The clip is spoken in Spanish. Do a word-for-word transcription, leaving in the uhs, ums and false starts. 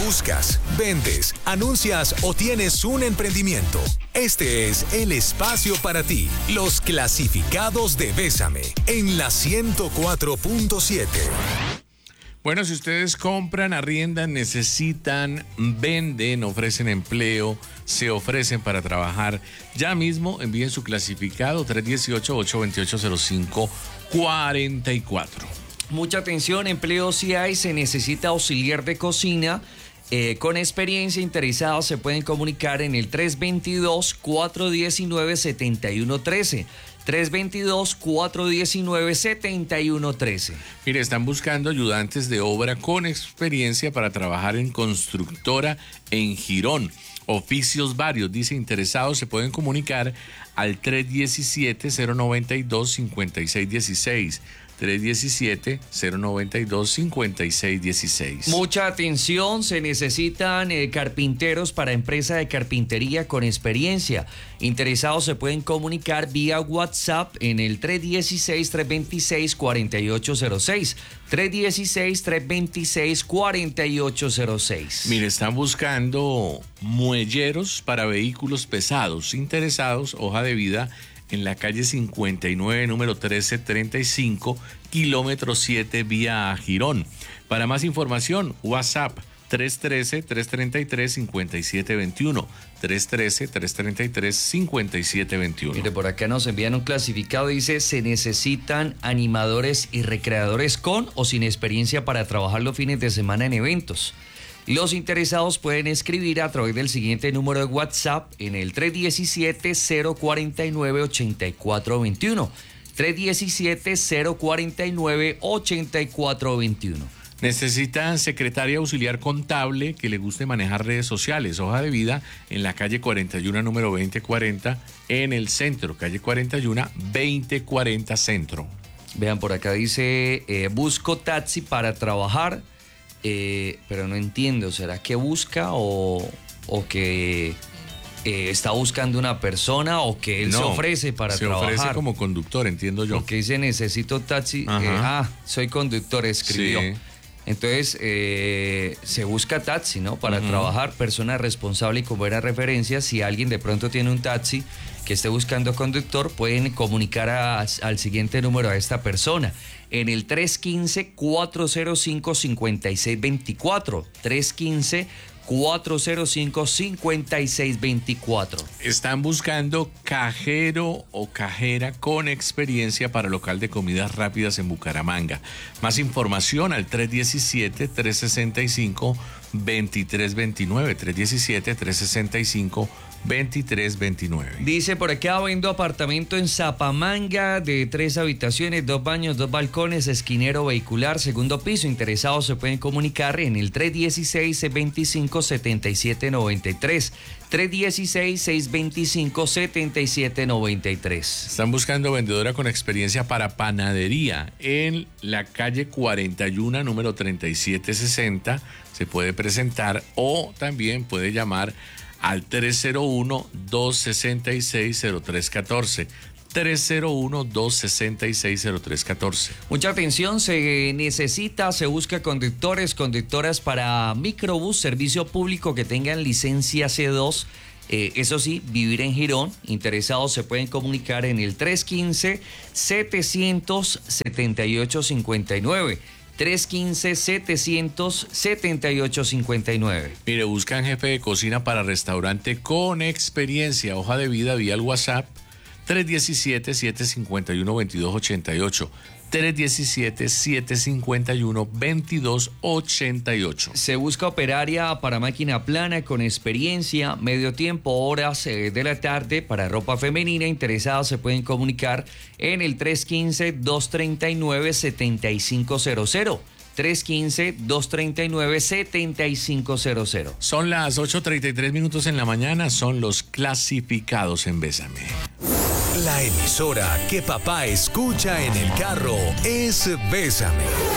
Buscas, vendes, anuncias o tienes un emprendimiento. Este es el espacio para ti. Los clasificados de Bésame en la ciento cuatro punto siete. Bueno, si ustedes compran, arriendan, necesitan, venden, ofrecen empleo, se ofrecen para trabajar, ya mismo envíen su clasificado tres uno ocho, ocho dos ocho, cero cinco cuatro cuatro. Mucha atención, empleo si hay, se necesita auxiliar de cocina. Eh, con experiencia, interesados se pueden comunicar en el tres dos dos, cuatro uno nueve, siete uno uno tres. tres dos dos, cuatro uno nueve, siete uno uno tres. Mire, están buscando ayudantes de obra con experiencia para trabajar en constructora en Girón. Oficios varios, dice, interesados se pueden comunicar al tres uno siete, cero nueve dos, cinco seis uno seis. tres uno siete, cero nueve dos, cinco seis uno seis. Mucha atención, se necesitan eh, carpinteros para empresa de carpintería con experiencia. Interesados se pueden comunicar vía WhatsApp en el tres uno seis, tres dos seis, cuatro ocho cero seis. tres uno seis, tres dos seis, cuatro ocho cero seis. Mire, están buscando muelleros para vehículos pesados. Interesados, hoja de vida en la calle cincuenta y nueve, número trece treinta y cinco, kilómetro siete, vía Girón. Para más información, WhatsApp tres uno tres, tres tres tres, cinco siete dos uno. tres uno tres, tres tres tres, cinco siete dos uno. Mire, por acá nos envían un clasificado, dice, se necesitan animadores y recreadores con o sin experiencia para trabajar los fines de semana en eventos. Los interesados pueden escribir a través del siguiente número de WhatsApp en el tres uno siete, cero cuatro nueve, ocho cuatro dos uno. tres uno siete, cero cuatro nueve, ocho cuatro dos uno. Necesitan secretaria auxiliar contable que le guste manejar redes sociales. Hoja de vida en la calle cuarenta y uno, número veinte cuarenta, en el centro. Calle cuarenta y uno, veinte cuarenta, centro. Vean, por acá dice, eh, busco taxi para trabajar. Eh, pero no entiendo, ¿será que busca o, o que eh, está buscando una persona o que él no, se ofrece para se trabajar? Se ofrece como conductor, entiendo yo. Porque dice necesito taxi, eh, ah, soy conductor, escribió. Sí. Entonces, eh, se busca taxi, ¿no? Para uh-huh. trabajar, persona responsable y con buena referencia. Si alguien de pronto tiene un taxi que esté buscando conductor, pueden comunicar a, al siguiente número a esta persona. En el tres uno cinco, cuatro cero cinco, cinco seis dos cuatro. tres uno cinco, cuatro cero cinco, cinco seis dos cuatro. Están buscando cajero o cajera con experiencia para local de comidas rápidas en Bucaramanga. Más información al tres uno siete, tres seis cinco, dos tres dos nueve. tres uno siete, tres seis cinco, veintitrés veintinueve. Dice por acá, vendo apartamento en Zapamanga de tres habitaciones, dos baños, dos balcones, esquinero vehicular, segundo piso. Interesados se pueden comunicar en el tres uno seis, seis dos cinco, siete siete nueve tres. tres uno seis, seis dos cinco, siete siete nueve tres. Están buscando vendedora con experiencia para panadería en la calle cuarenta y uno, número treinta y siete sesenta. Se puede presentar o también puede llamar al tres cero uno, dos seis seis, cero tres uno cuatro. tres cero uno, dos seis seis, cero tres uno cuatro. Mucha atención, se necesita, se busca conductores, conductoras para microbús, servicio público que tengan licencia C dos. Eh, eso sí, vivir en Girón. Interesados se pueden comunicar en el tres uno cinco, setecientos setenta y ocho cincuenta y nueve. tres uno cinco, setecientos setenta y ocho cincuenta y nueve. Mire, buscan jefe de cocina para restaurante con experiencia. Hoja de vida vía el WhatsApp tres uno siete, siete cinco uno, dos dos ocho ocho. tres uno siete, siete cinco uno, dos dos ocho ocho. Se busca operaria para máquina plana con experiencia, medio tiempo, horas eh, de la tarde para ropa femenina. Interesados se pueden comunicar en el tres uno cinco, dos tres nueve, siete cinco cero cero. tres uno cinco, dos tres nueve, siete cinco cero cero. Son las ocho treinta y tres minutos en la mañana, son los clasificados en Bésame. La emisora que papá escucha en el carro es Bésame.